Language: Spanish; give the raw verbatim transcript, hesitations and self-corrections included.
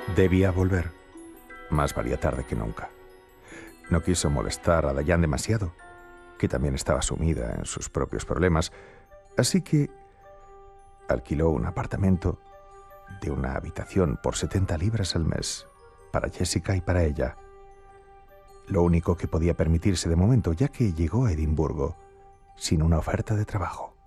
Debía volver. Más valía tarde que nunca. No quiso molestar a Diane demasiado, que también estaba sumida en sus propios problemas, así que alquiló un apartamento de una habitación por setenta libras al mes para Jessica y para ella. Lo único que podía permitirse de momento, ya que llegó a Edimburgo sin una oferta de trabajo.